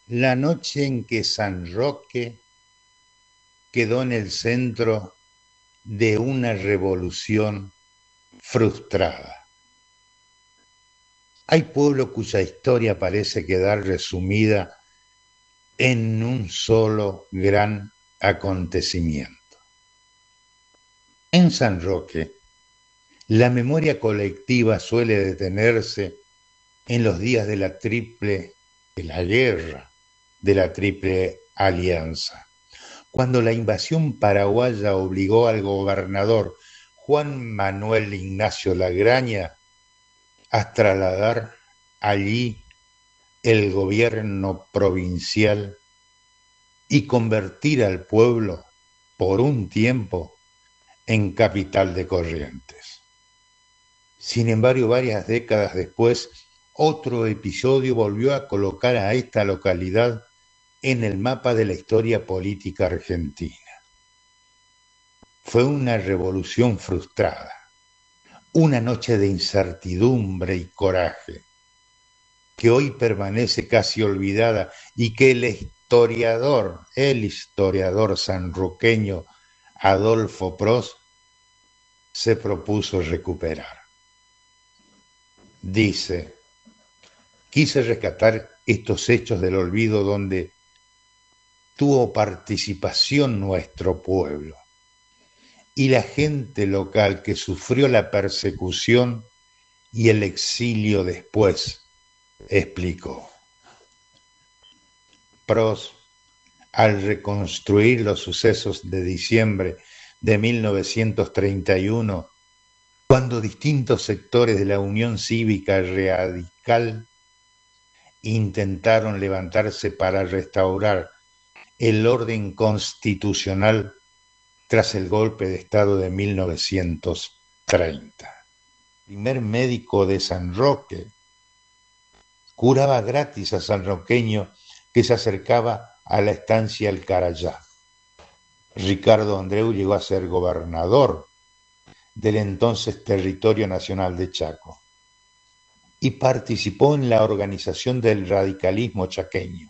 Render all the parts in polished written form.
La noche en que San Roque quedó en el centro de una revolución frustrada. Hay pueblos cuya historia parece quedar resumida en un solo gran acontecimiento. En San Roque, la memoria colectiva suele detenerse en los días de la guerra, de la Triple Alianza, cuando la invasión paraguaya obligó al gobernador Juan Manuel Ignacio Lagraña a trasladar allí el gobierno provincial y convertir al pueblo, por un tiempo, en capital de Corrientes. Sin embargo, varias décadas después, otro episodio volvió a colocar a esta localidad en el mapa de la historia política argentina. Fue una revolución frustrada, una noche de incertidumbre y coraje, que hoy permanece casi olvidada y que el historiador sanroqueño Adolfo Prost se propuso recuperar. Dice: quise rescatar estos hechos del olvido donde tuvo participación nuestro pueblo y la gente local que sufrió la persecución y el exilio después, explicó. Prost, al reconstruir los sucesos de diciembre de 1931, cuando distintos sectores de la Unión Cívica Radical intentaron levantarse para restaurar el orden constitucional tras el golpe de Estado de 1930. El primer médico de San Roque curaba gratis a sanroqueño que se acercaba a la estancia Alcarayá. Ricardo Andreu llegó a ser gobernador del entonces Territorio Nacional de Chaco y participó en la organización del radicalismo chaqueño.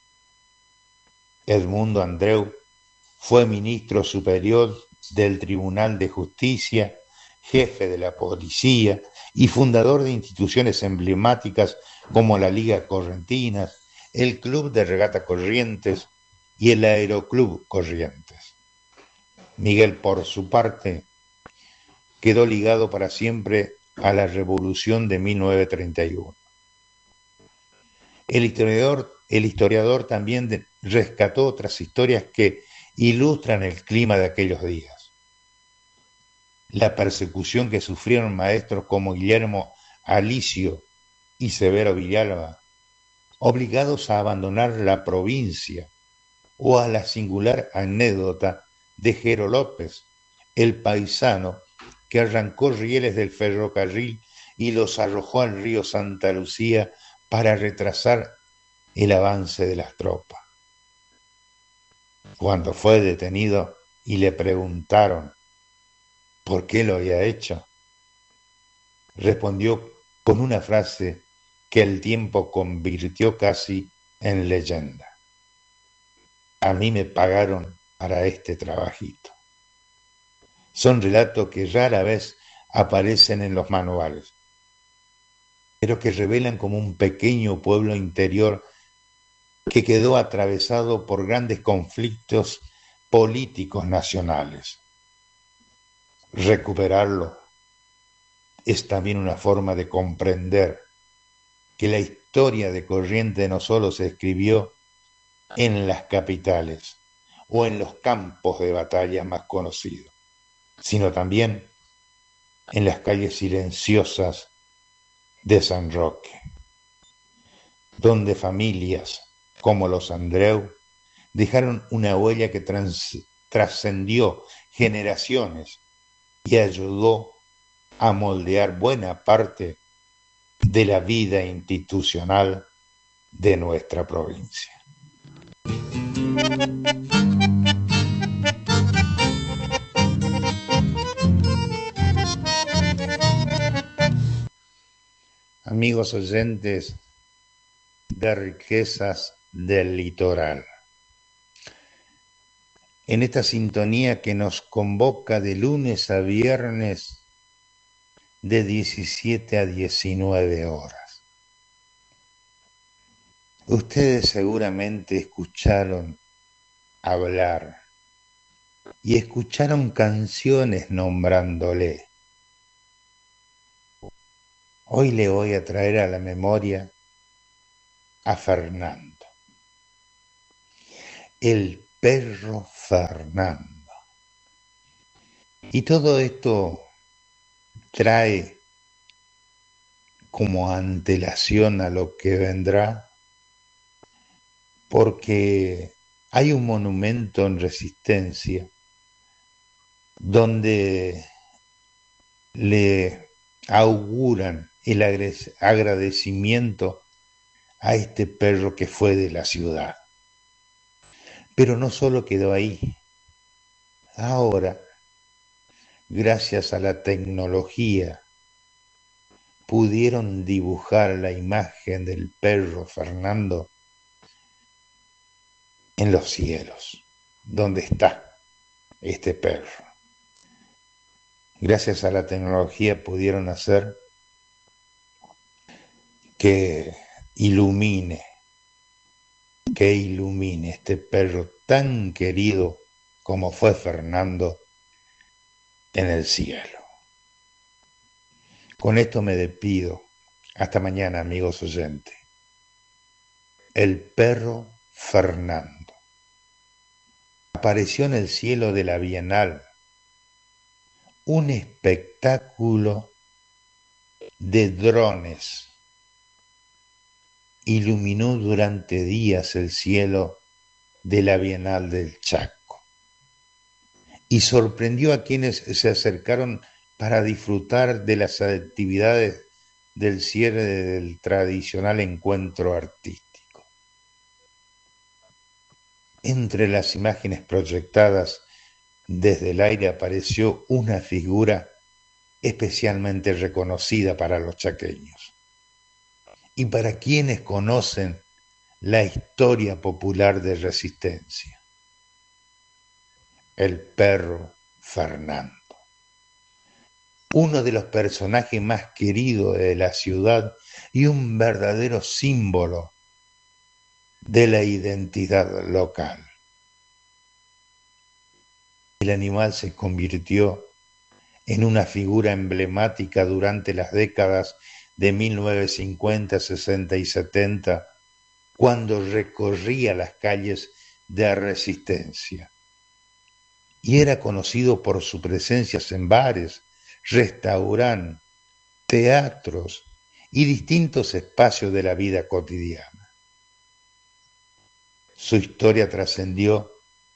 Edmundo Andreu fue ministro superior del Tribunal de Justicia, jefe de la policía y fundador de instituciones emblemáticas como la Liga Correntinas, el Club de Regata Corrientes y el Aeroclub Corrientes. Miguel, por su parte, quedó ligado para siempre a la Revolución de 1931. El historiador también rescató otras historias que ilustran el clima de aquellos días. La persecución que sufrieron maestros como Guillermo Alicio y Severo Villalba, obligados a abandonar la provincia, o a la singular anécdota de Jero López, el paisano que arrancó rieles del ferrocarril y los arrojó al río Santa Lucía para retrasar el avance de las tropas. Cuando fue detenido y le preguntaron por qué lo había hecho, respondió con una frase que el tiempo convirtió casi en leyenda: a mí me pagaron para este trabajito. Son relatos que rara vez aparecen en los manuales, pero que revelan como un pequeño pueblo interior que quedó atravesado por grandes conflictos políticos nacionales. Recuperarlo es también una forma de comprender que la historia de Corrientes no solo se escribió en las capitales o en los campos de batalla más conocidos, sino también en las calles silenciosas de San Roque, donde familias como los Andreu dejaron una huella que trascendió generaciones y ayudó a moldear buena parte de la vida institucional de nuestra provincia. Amigos oyentes de Riquezas del litoral. En esta sintonía que nos convoca de lunes a viernes de 17 a 19 horas. Ustedes seguramente escucharon hablar y escucharon canciones nombrándole. Hoy le voy a traer a la memoria a Fernando, el perro Fernando. Y todo esto trae como antelación a lo que vendrá, porque hay un monumento en Resistencia donde le auguran el agradecimiento a este perro que fue de la ciudad. Pero no solo quedó ahí. Ahora, gracias a la tecnología, pudieron dibujar la imagen del perro Fernando en los cielos, donde está este perro. Gracias a la tecnología pudieron hacer que ilumine este perro tan querido como fue Fernando en el cielo. Con esto me despido. Hasta mañana, amigos oyentes. El perro Fernando apareció en el cielo de la Bienal, un espectáculo de drones. Iluminó durante días el cielo de la Bienal del Chaco y sorprendió a quienes se acercaron para disfrutar de las actividades del cierre del tradicional encuentro artístico. Entre las imágenes proyectadas desde el aire apareció una figura especialmente reconocida para los chaqueños y para quienes conocen la historia popular de Resistencia: el perro Fernando, uno de los personajes más queridos de la ciudad y un verdadero símbolo de la identidad local. El animal se convirtió en una figura emblemática durante las décadas de 1950, 60 y 70, cuando recorría las calles de Resistencia. Y era conocido por su presencia en bares, restaurantes, teatros y distintos espacios de la vida cotidiana. Su historia trascendió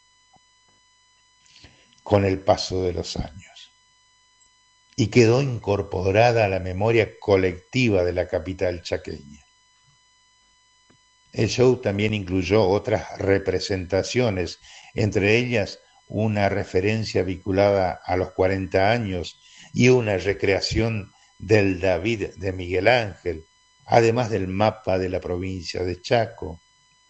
con el paso de los años y quedó incorporada a la memoria colectiva de la capital chaqueña. El show también incluyó otras representaciones, entre ellas una referencia vinculada a los 40 años y una recreación del David de Miguel Ángel, además del mapa de la provincia de Chaco.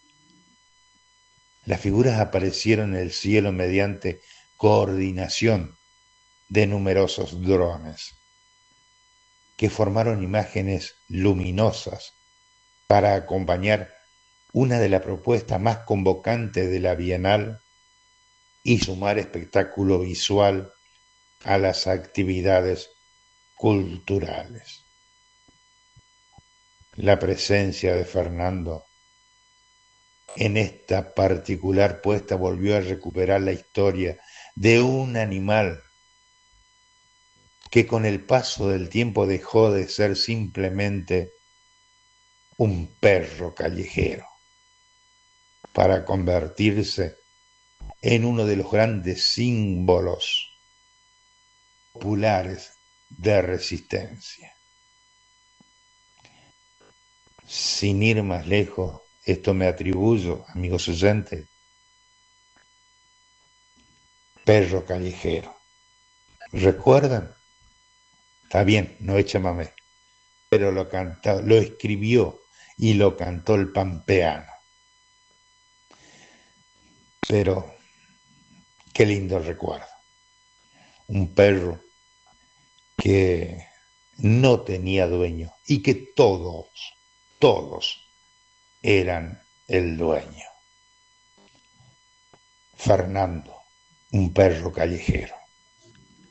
Las figuras aparecieron en el cielo mediante coordinación de numerosos drones, que formaron imágenes luminosas para acompañar una de las propuestas más convocantes de la Bienal y sumar espectáculo visual a las actividades culturales. La presencia de Fernando en esta particular puesta volvió a recuperar la historia de un animal que con el paso del tiempo dejó de ser simplemente un perro callejero para convertirse en uno de los grandes símbolos populares de Resistencia. Sin ir más lejos, esto me atribuyo, amigos oyentes, perro callejero. ¿Recuerdan? Está bien, no es chamamé, pero lo escribió y lo cantó el pampeano. Pero qué lindo recuerdo. Un perro que no tenía dueño y que todos eran el dueño. Fernando, un perro callejero.